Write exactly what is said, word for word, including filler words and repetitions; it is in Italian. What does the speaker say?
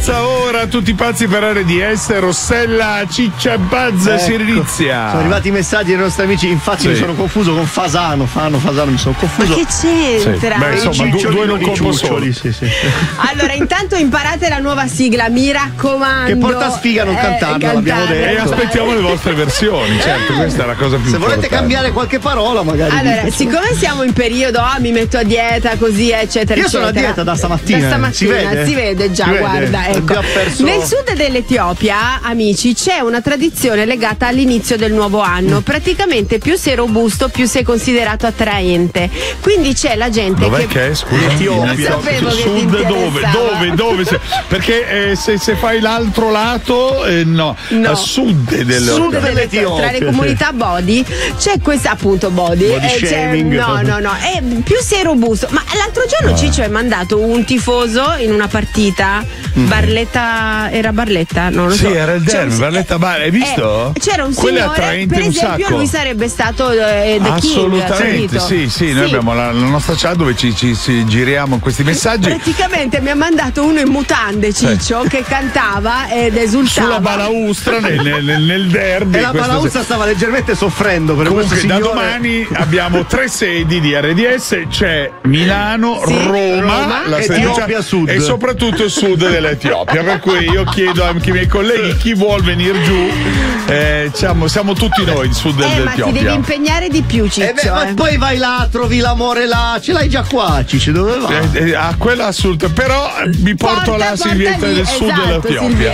terza ora, tutti pazzi per R D S, Rossella, Ciccia, Buzz, ecco. Sirizia. Sono arrivati i messaggi dei nostri amici, infatti sì. mi sono confuso con Fasano, Fano, Fasano, mi sono confuso. Ma che c'entra? Sì. Beh, insomma, due, due non colpo solo. Sì, sì. Allora, intanto imparate la nuova sigla, mi raccomando. Che porta sfiga non eh, cantarla, l'abbiamo detto. E aspettiamo le vostre versioni, certo, questa è la cosa più Se importante. volete cambiare qualche parola, magari. Allora, siccome siamo in periodo, ah, mi metto a dieta, così, eccetera, Io eccetera. sono a dieta da stamattina. Da stamattina, si vede, si vede già, si vede. guarda, ecco. Perso... Nel sud dell'Etiopia, amici, c'è una tradizione legata all'inizio del nuovo anno. Mm. Praticamente più sei robusto, più sei considerato attraente. Quindi c'è la gente Dov'è che. che è? Scusa, Etiopia. Sapevo che sud ti dove? Dove? Dove? Se... Perché eh, se, se fai l'altro lato, eh, no, no. a sud del Sud dell'Etiopia. Tra le comunità body c'è questa appunto body. Body e shaming. No, no, no. E più sei robusto. Ma l'altro giorno ah. Ciccio hai mandato un tifoso in una partita. Mm. Barletta, era Barletta? No, non sì, so. era il derby, Barletta Bar, hai visto? Eh, c'era un Quello signore, per esempio, lui sarebbe stato eh, The Assolutamente, King. sì, sì, noi sì. abbiamo la, la nostra chat dove ci, ci, ci giriamo questi messaggi. Praticamente mi ha mandato uno in mutande, Ciccio, sì. che cantava ed esultava. Sulla balaustra nel, nel, nel derby. E la balaustra se... stava leggermente soffrendo per Comunque, questo signore. da domani abbiamo tre sedi di R D S, c'è Milano, sì, Roma, Roma la Etiopia Sud e soprattutto il sud dell'Etiopia, per cui io chiedo anche ai miei colleghi chi vuol venire giù, eh, siamo, siamo tutti noi il sud eh, dell'Etiopia. Ma ti devi impegnare di più, Ciccio. Eh beh, eh. ma poi vai là, trovi l'amore là, ce l'hai già qua, Ciccio, dove vai? Eh, eh, a quella assolutamente, però mi porto Porta, la Silvietta del esatto, sud dell'Etiopia.